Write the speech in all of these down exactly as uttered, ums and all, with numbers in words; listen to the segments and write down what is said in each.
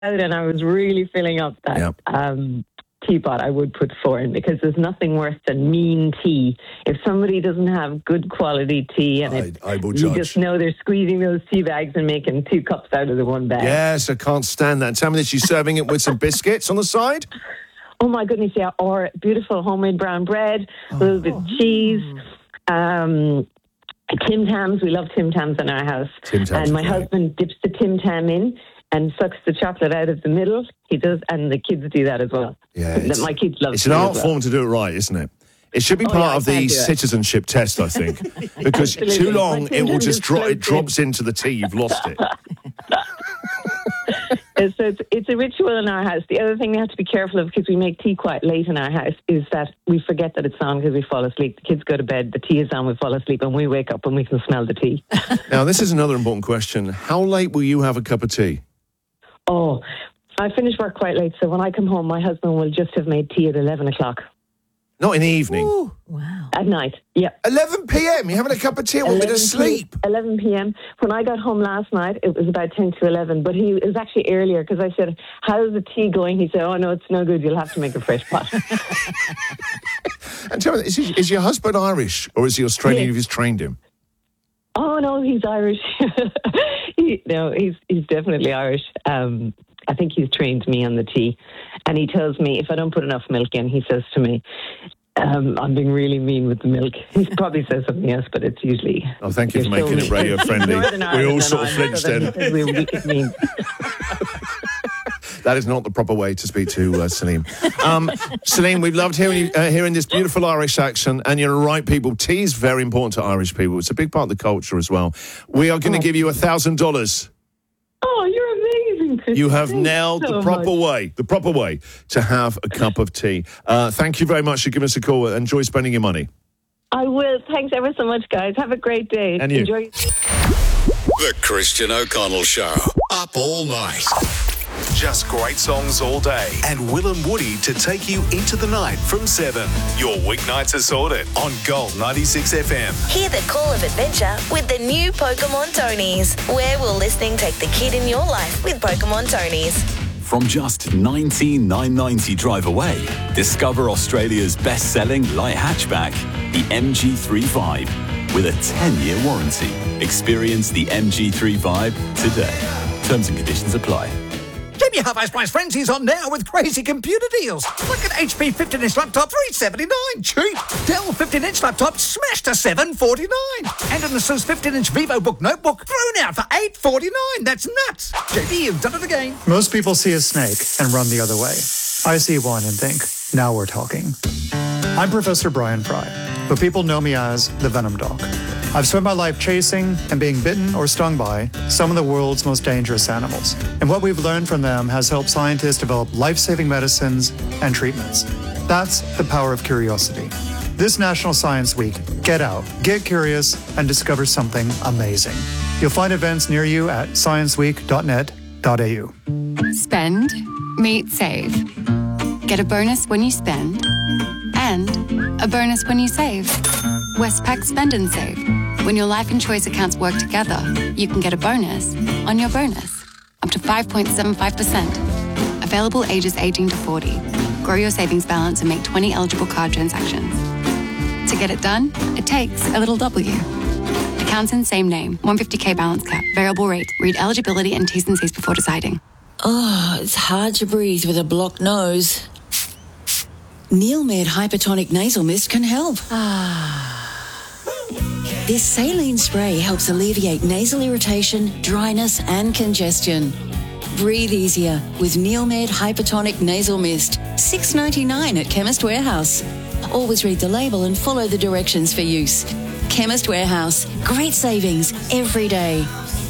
and I was really filling up that Yep. um, teapot, I would put four in, because there's nothing worse than mean tea. If somebody doesn't have good quality tea, and I, it, I will you judge. just know they're squeezing those tea bags and making two cups out of the one bag. Yes, I can't stand that. Tell me that she's serving it with some biscuits on the side. Oh my goodness, yeah. Or beautiful homemade brown bread, a little bit of cheese, um, Tim Tams. We love Tim Tams in our house. Tim Tams and my are great. husband dips the Tim Tam in and sucks the chocolate out of the middle. He does, and the kids do that as well. Yeah, That my kids love. It's to an do art as well. form to do it right, isn't it? It should be Oh, part yeah, I of the can't do it. citizenship test, I think, because Absolutely. too long My it will Tim just Tams drop. floats It drops into the tea. You've lost it. Uh, So it's, it's a ritual in our house. The other thing we have to be careful of, because we make tea quite late in our house, is that we forget that it's on because we fall asleep. The kids go to bed, the tea is on, we fall asleep, and we wake up and we can smell the tea. Now, this is another important question. How late will you have a cup of tea? Oh, I finish work quite late, so when I come home, my husband will just have made tea at eleven o'clock Not in the evening. Ooh, wow. at night. Yeah. eleven p.m. You're having a cup of tea. I want me to sleep. eleven p.m. When I got home last night, it was about ten to eleven, but he it was actually earlier, because I said, how's the tea going? He said, oh, no, it's no good. You'll have to make a fresh pot. And tell me, is, he, is your husband Irish, or is he Australian? Yes. You've trained him. Oh, no, he's Irish. he, no, he's he's definitely Irish. Um, I think he's trained me on the tea. And he tells me if I don't put enough milk in, he says to me, um, I'm being really mean with the milk. He probably says something else, but it's usually... Oh, thank you for you're making so it radio mean. friendly. Northern We Ireland all and sort of I'm flinched Southern then. because we're wicked mean. That is not the proper way to speak to uh, Celine. Um, Celine, we've loved hearing you, uh, hearing this beautiful Irish accent, and you're the right people. Tea is very important to Irish people. It's a big part of the culture as well. We are going to Oh. give you a thousand dollars. Oh, you're amazing, Chris. You have Thanks nailed so the proper much. way, the proper way to have a cup of tea. Uh, thank you very much for giving us a call. Enjoy spending your money. I will. Thanks ever so much, guys. Have a great day. And you. Enjoy. The Christian O'Connell Show. Up all night. Just great songs all day. And Will and Woody to take you into the night from seven. Your weeknights are sorted on Gold ninety-six F M. Hear the call of adventure with the new Pokemon Tonys. Where will listening take the kid in your life with Pokemon Tonys? From just nineteen thousand nine hundred ninety drive away, discover Australia's best-selling light hatchback, the M G three Vibe, with a ten-year warranty. Experience the M G three Vibe today. Terms and conditions apply. Jamie Half-Ice Price Frenzy's on now with crazy computer deals. Like an H P fifteen-inch laptop, three seventy-nine, cheap. Dell fifteen-inch laptop smashed to seven forty-nine. And an ASUS fifteen-inch VivoBook notebook thrown out for eight forty-nine. That's nuts. J B, you've done it again. Most people see a snake and run the other way. I see one and think, now we're talking. I'm Professor Brian Fry, but people know me as the Venom Doc. I've spent my life chasing and being bitten or stung by some of the world's most dangerous animals. And what we've learned from them has helped scientists develop life-saving medicines and treatments. That's the power of curiosity. This National Science Week, get out, get curious, and discover something amazing. You'll find events near you at science week dot net dot a u. Spend, meet, save. Get a bonus when you spend, and a bonus when you save. Westpac Spend and Save. When your life and choice accounts work together, you can get a bonus on your bonus, up to five point seven five percent. Available ages eighteen to forty. Grow your savings balance and make twenty eligible card transactions. To get it done, it takes a little W. Accounts in same name, one hundred fifty k balance cap, variable rate. Read eligibility and T's and C's before deciding. Oh, it's hard to breathe with a blocked nose. Neilmed Hypertonic Nasal Mist can help. This saline spray helps alleviate nasal irritation, dryness, and congestion. Breathe easier with Neilmed Hypertonic Nasal Mist. six ninety-nine at Chemist Warehouse. Always read the label and follow the directions for use. Chemist Warehouse. Great savings every day.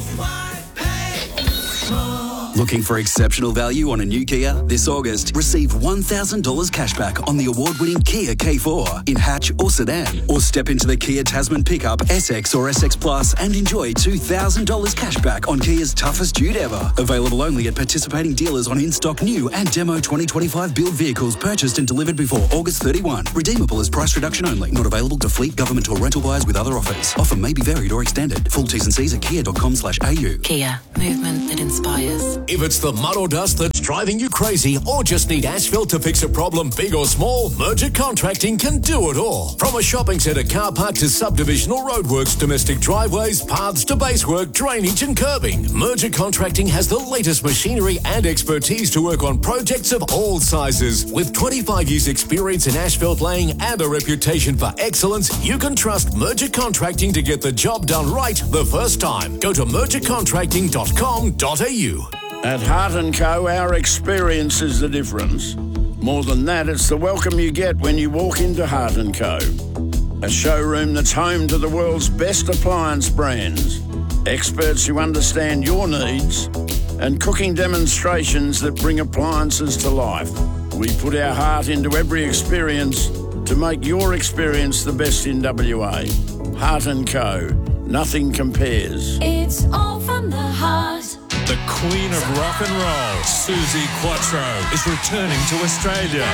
Looking for exceptional value on a new Kia? This August, receive one thousand dollars cashback on the award-winning Kia K four in hatch or sedan. Or step into the Kia Tasman pickup, S X or S X Plus and enjoy two thousand dollars cashback on Kia's toughest dude ever. Available only at participating dealers on in-stock new and demo twenty twenty-five build vehicles purchased and delivered before August thirty-first. Redeemable as price reduction only. Not available to fleet, government or rental buyers with other offers. Offer may be varied or extended. Full T's and C's at kia dot com slash a u. Kia. Movement that inspires. If it's the mud or dust that's driving you crazy or just need asphalt to fix a problem big or small, Merger Contracting can do it all. From a shopping centre car park to subdivisional roadworks, domestic driveways, paths to basework, drainage and curbing, Merger Contracting has the latest machinery and expertise to work on projects of all sizes. With twenty-five years experience in asphalt laying and a reputation for excellence, you can trust Merger Contracting to get the job done right the first time. Go to merger contracting dot com dot a u. At Hart and Co, our experience is the difference. More than that, it's the welcome you get when you walk into Hart and Co. A showroom that's home to the world's best appliance brands, experts who understand your needs, and cooking demonstrations that bring appliances to life. We put our heart into every experience to make your experience the best in W A. Hart and Co. Nothing compares. It's all from the heart. The Queen of Rock and Roll, Suzi Quatro, is returning to Australia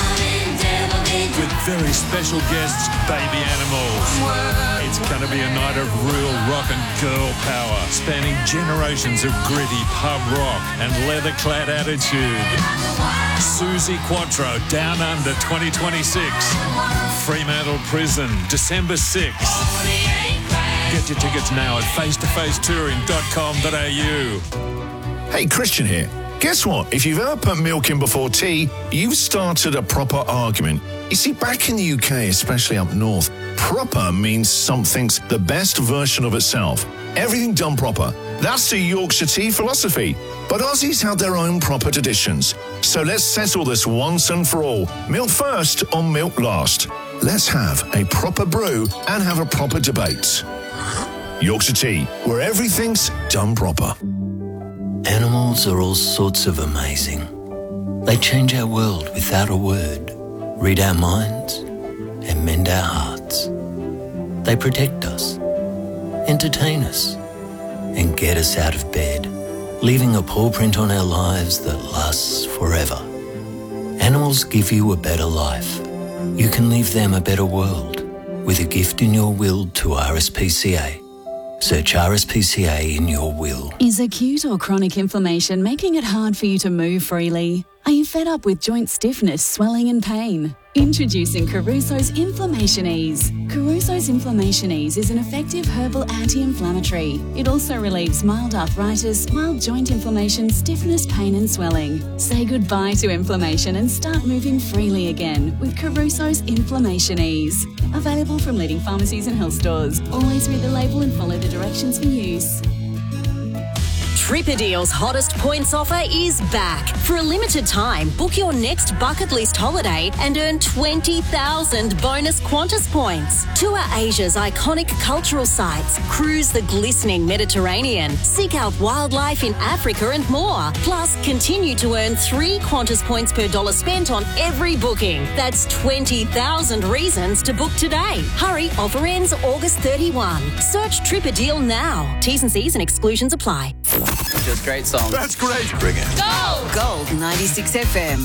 with very special guests, Baby Animals. It's going to be a night of real rock and girl power, spanning generations of gritty pub rock and leather-clad attitude. Suzi Quatro, Down Under twenty twenty-six. Fremantle Prison, December sixth. Get your tickets now at face to face touring dot com dot a u. Hey, Christian here. Guess what? If you've ever put milk in before tea, you've started a proper argument. You see, back in the U K, especially up north, proper means something's the best version of itself. Everything done proper. That's the Yorkshire tea philosophy. But Aussies have their own proper traditions. So let's settle this once and for all. Milk first or milk last. Let's have a proper brew and have a proper debate. Yorkshire tea, where everything's done proper. Animals are all sorts of amazing. They change our world without a word, read our minds, and mend our hearts. They protect us, entertain us, and get us out of bed, leaving a paw print on our lives that lasts forever. Animals give you a better life. You can leave them a better world with a gift in your will to R S P C A. Search R S P C A in your will. Is acute or chronic inflammation making it hard for you to move freely? Are you fed up with joint stiffness, swelling and pain? Introducing Caruso's Inflammation Ease. Caruso's Inflammation Ease is an effective herbal anti-inflammatory. It also relieves mild arthritis, mild joint inflammation, stiffness, pain and swelling. Say goodbye to inflammation and start moving freely again with Caruso's Inflammation Ease. Available from leading pharmacies and health stores. Always read the label and follow the directions for use. Tripadeal's hottest points offer is back. For a limited time, book your next bucket list holiday and earn twenty thousand bonus Qantas points. Tour Asia's iconic cultural sites, cruise the glistening Mediterranean, seek out wildlife in Africa and more. Plus, continue to earn three Qantas points per dollar spent on every booking. That's twenty thousand reasons to book today. Hurry, offer ends August thirty-first. Search Tripadeal now. T's and C's and exclusions apply. Just great songs. That's great. Bring it. Gold! Gold ninety-six F M.